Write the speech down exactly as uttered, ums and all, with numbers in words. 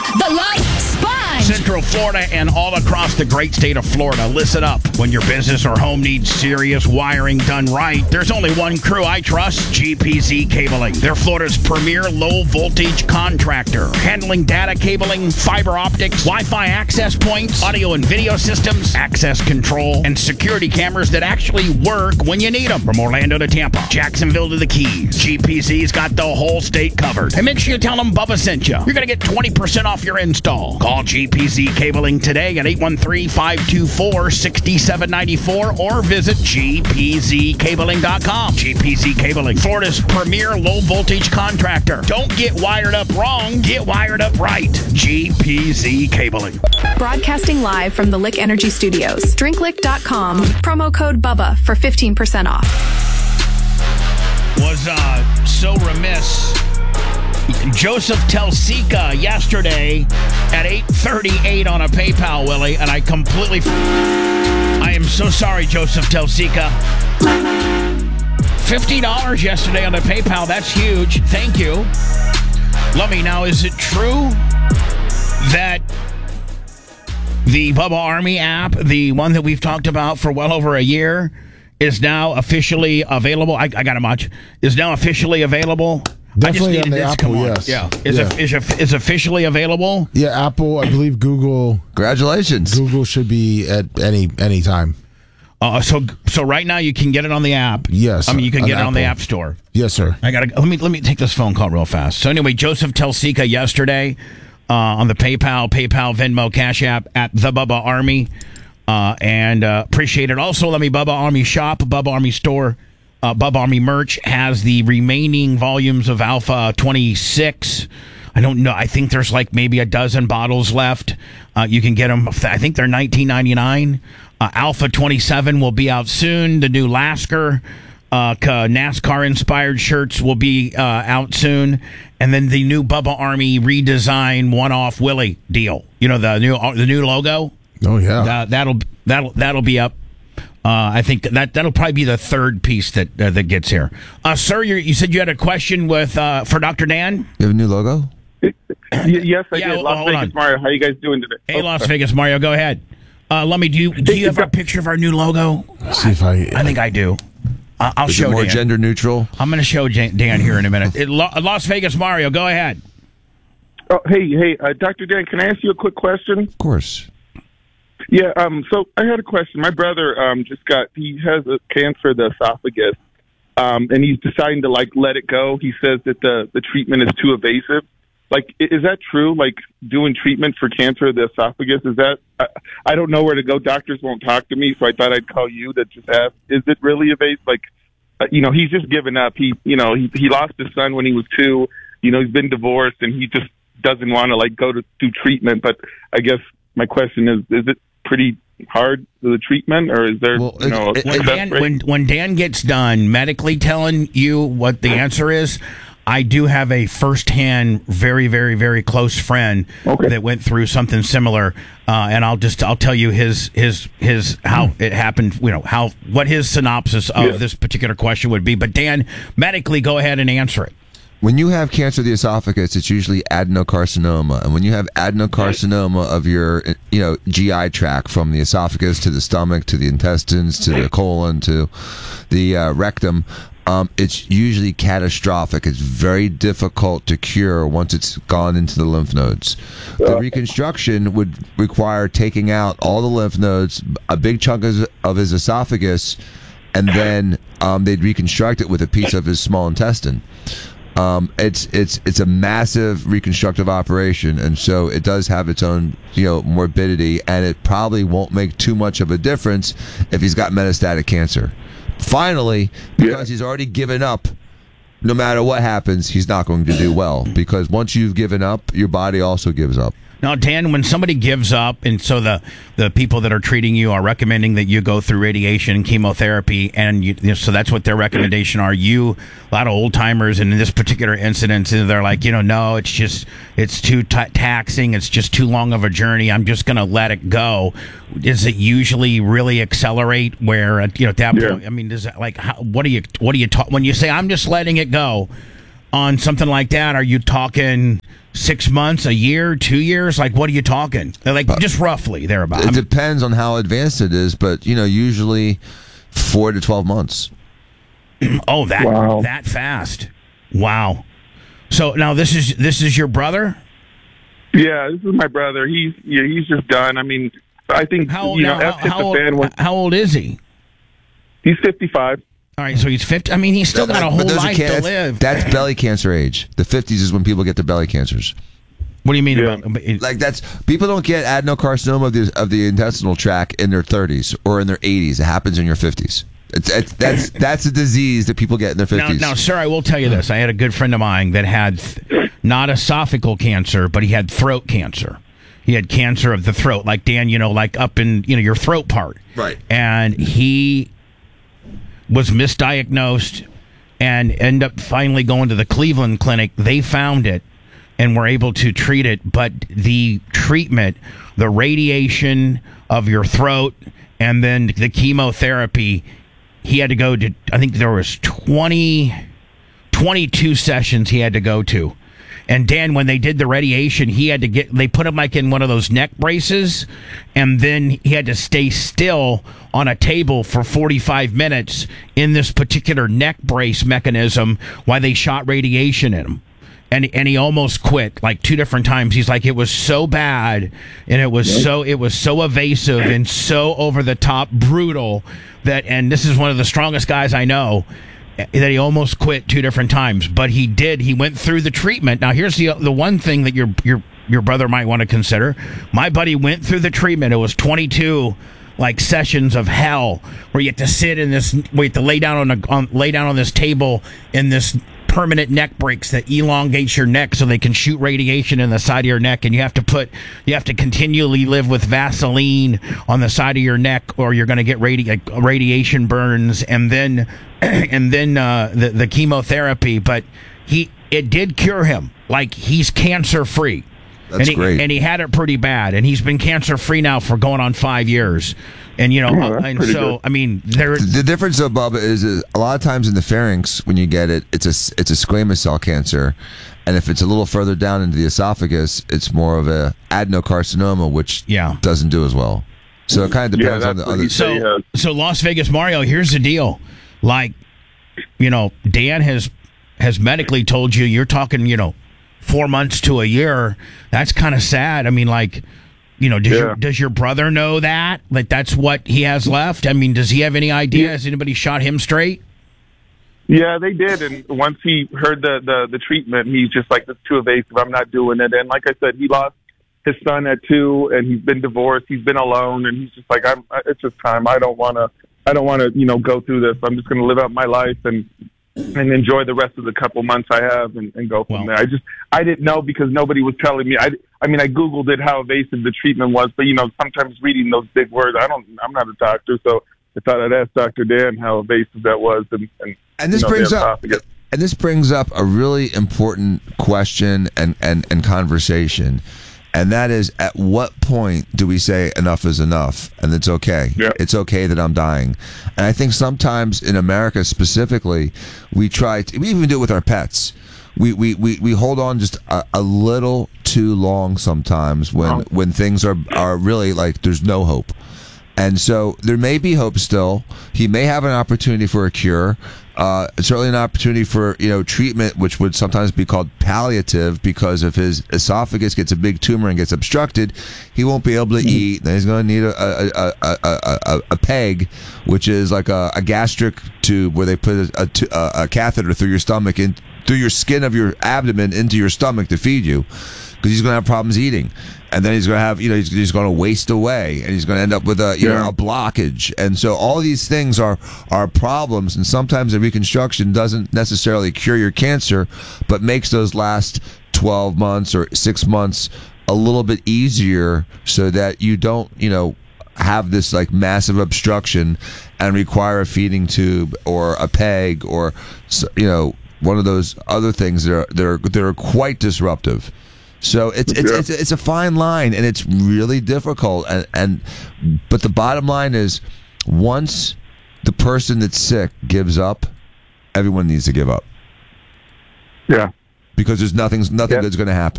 The Love Sponge. Central Florida and all across the great state of Florida. Listen up. When your business or home needs serious wiring done right, there's only one crew I trust, G P Z Cabling. They're Florida's premier low-voltage contractor, handling data cabling, fiber optics, Wi-Fi access points, audio and video systems, access control, and security cameras that actually work when you need them. From Orlando to Tampa, Jacksonville to the Keys, G P Z's got the whole state covered. And make sure you tell them Bubba sent you. You're going to get twenty percent off your install. Call G P Z Cabling today at eight one three, five two four, six seven nine four or visit G P Z cabling dot com. G P Z Cabling, Florida's premier low-voltage contractor. Don't get wired up wrong. Get wired up right. G P Z Cabling. Broadcasting live from the Lick Energy Studios. drink lick dot com. Promo code BUBBA for fifteen percent off. Was uh, so remiss. Joseph Telsica yesterday at eight thirty-eight on a PayPal, Willie, and I completely... I am so sorry, Joseph Telsica. fifty dollars yesterday on a PayPal. That's huge. Thank you. Let me now, is it true that the Bubba Army app, the one that we've talked about for well over a year, is now officially available? I, I got a much. Is now officially available? Definitely I just on the this. Apple, Come on. yes. Yeah. Is, yeah. It, is, it, is officially available? Yeah, Apple, I believe Google. Congratulations. Google should be at any any time. Uh, so so right now you can get it on the app. Yes. I mean, you can on get it on the Apple. App Store. Yes, sir. I gotta let me let me take this phone call real fast. So anyway, Joseph Telsica yesterday uh, on the PayPal, PayPal, Venmo, Cash App at the Bubba Army, uh, and uh, appreciate it. Also, let me Bubba Army shop, Bubba Army store. Uh, Bubba Army merch has the remaining volumes of Alpha twenty-six. I don't know. I think there's like maybe a dozen bottles left. Uh, you can get them. I think they're nineteen ninety-nine. Uh, Alpha twenty-seven will be out soon. The new Lasker uh, NASCAR-inspired shirts will be uh, out soon. And then the new Bubba Army redesign one-off Willie deal. You know, the new the new logo? Oh, yeah. That, that'll that'll that'll be up. Uh, I think that that'll probably be the third piece that uh, that gets here. Uh, sir, you you said you had a question with uh, for Doctor Dan? You have a new logo? Y- yes, I Yeah, did. well, Las hold Vegas on. Mario. How you guys doing today? Hey, Oh, Las sorry. Vegas Mario, go ahead. Uh, let me. Do you do you have a picture of our new logo? Let's see if I. I think I do. Uh, I'll Is show it more Dan. gender neutral? I'm going to show Jan- Dan here in a minute. It, Lo- Las Vegas Mario, go ahead. Oh, hey, hey, uh, Doctor Dan, can I ask you a quick question? Of course. Yeah, um, so I had a question. My brother um, just got, he has a cancer of the esophagus, um, and he's deciding to, like, let it go. He says that the, the treatment is too evasive. Like, i- is that true? Like, doing treatment for cancer of the esophagus, is that, I, I don't know where to go. Doctors won't talk to me, so I thought I'd call you to just ask, is it really evasive? Like, uh, you know, he's just given up. He, you know, he, he lost his son when he was two. You know, he's been divorced, and he just doesn't want to, like, go to do treatment. But I guess my question is, is it pretty hard the treatment, or is there Well, you know it- a it- When success Dan, rate? when, when Dan gets done medically telling you what the answer is, I do have a firsthand, very, very, very close friend Okay. that went through something similar, uh, and I'll just I'll tell you his his his how it happened. You know how what his synopsis of Yeah. this particular question would be. But Dan, medically, go ahead and answer it. When you have cancer of the esophagus, it's usually adenocarcinoma. And when you have adenocarcinoma of your, you know, G I tract, from the esophagus to the stomach to the intestines to the colon to the uh, rectum, um, it's usually catastrophic. It's very difficult to cure once it's gone into the lymph nodes. The reconstruction would require taking out all the lymph nodes, a big chunk of, of his esophagus, and then um, they'd reconstruct it with a piece of his small intestine. Um, it's it's it's a massive reconstructive operation, and so it does have its own, you know, morbidity, and it probably won't make too much of a difference if he's got metastatic cancer. Finally, because he's already given up, no matter what happens, he's not going to do well, because once you've given up, your body also gives up. Now, Dan, when somebody gives up, and so the, the people that are treating you are recommending that you go through radiation and chemotherapy, and you, you know, so that's what their recommendation are. You, a lot of old timers, and in this particular incident, they're like, you know, no, it's just, it's too t- taxing, it's just too long of a journey, I'm just going to let it go. Does it usually really accelerate where, uh, you know, at that Yeah. point, I mean, does it, like, how, what do you, what do you talk, when you say, I'm just letting it go, on something like that, are you talking six months, a year, two years? Like, what are you talking? Like, just roughly thereabout. It depends on how advanced it is, but you know, usually four to twelve months. Oh, that Wow. that fast! Wow. So now this is this is your brother? Yeah, this is my brother. He's yeah, he's just done. I mean, I think How old you know, now? if How, how the old, fan was, how old is he? he's fifty-five. All right, so he's fifty. I mean, he's still got a But whole those are life can- to live. That's belly cancer age. The fifties is when people get the belly cancers. What do you mean Yeah. about? Like that's people don't get adenocarcinoma of the of the intestinal tract in their thirties or in their eighties. It happens in your fifties. It's, it's that's that's a disease that people get in their Now, fifties. now, sir, I will tell you this. I had a good friend of mine that had th- not esophageal cancer, but he had throat cancer. He had cancer of the throat, like Dan, you know, like up in you know your throat part. Right. And he was misdiagnosed and ended up finally going to the Cleveland Clinic. They found it and were able to treat it, but the treatment, the radiation of your throat, and then the chemotherapy, he had to go to, I think there was twenty, twenty-two sessions he had to go to. And Dan, when they did the radiation, he had to get, they put him like in one of those neck braces, and then he had to stay still on a table for forty-five minutes in this particular neck brace mechanism while they shot radiation in him. And, and he almost quit like two different times. He's like, it was so bad, and it was so it was so evasive and so over the top brutal that, and this is one of the strongest guys I know, that he almost quit two different times. But he did. He went through the treatment. Now here's the the one thing that your your your brother might want to consider. My buddy went through the treatment. It was twenty-two like sessions of hell where you have to sit in this, where you have to lay down on a on, lay down on this table in this permanent neck breaks that elongates your neck so they can shoot radiation in the side of your neck, and you have to put you have to continually live with Vaseline on the side of your neck, or you're going to get radi- like radiation burns, and then and then uh, the the chemotherapy. But he it did cure him. Like, he's cancer free. That's and he, great. And he had it pretty bad, and he's been cancer free now for going on five years. And you know, Oh, that's and pretty so good. I mean, there. The difference, though, Bubba, is, is a lot of times in the pharynx, when you get it, it's a it's a squamous cell cancer, and if it's a little further down into the esophagus, it's more of a adenocarcinoma, which Yeah. doesn't do as well. So it kind of depends Yeah, on the that's what other. he said. So, so Las Vegas Mario, here's the deal. Like, you know, Dan has has medically told you you're talking, you know, four months to a year. That's kind of sad. I mean, like, you know, does Yeah. your does your brother know that? Like, that's what he has left? I mean, does he have any idea? Has anybody shot him straight? Yeah, they did. And once he heard the, the, the treatment, he's just like, it's too evasive. I'm not doing it. And like I said, he lost his son at two, and he's been divorced. He's been alone, and he's just like, I'm. It's just time. I don't want to. I don't want to, you know, go through this. I'm just going to live out my life and and enjoy the rest of the couple months I have, and, and go from Well- there. I just I didn't know because nobody was telling me. I, I mean, I googled it how evasive the treatment was, but you know, sometimes reading those big words, I don't. I'm not a doctor, so I thought I'd ask Doctor Dan how evasive that was, and and, And this you know, brings the up esophagus. and this brings up a really important question and, and, and conversation. And that is, at what point do we say enough is enough and it's okay? Yeah. It's okay that I'm dying. And I think sometimes in America specifically, we try to, we even do it with our pets. We we, we, we hold on just a, a little too long sometimes when, Wow. when things are, are really like there's no hope. And so there may be hope still. He may have an opportunity for a cure. Uh, certainly an opportunity for, you know, treatment, which would sometimes be called palliative, because if his esophagus gets a big tumor and gets obstructed, he won't be able to eat. Then he's going to need a a, a, a, a, a, a peg, which is like a, a gastric tube where they put a, a, tu- a, a catheter through your stomach, in, through your skin of your abdomen into your stomach to feed you, because he's going to have problems eating. And then he's going to have, you know, he's, he's going to waste away, and he's going to end up with a, you Yeah. know, a blockage. And so all these things are, are problems. And sometimes the reconstruction doesn't necessarily cure your cancer, but makes those last twelve months or six months a little bit easier so that you don't, you know, have this like massive obstruction and require a feeding tube or a peg or, you know, one of those other things that are, that are, that are quite disruptive. So it's it's, Yeah. it's it's a fine line, and it's really difficult. And, and but the bottom line is, once the person that's sick gives up, everyone needs to give up. Yeah. because there's nothing nothing Yeah. good's going to happen.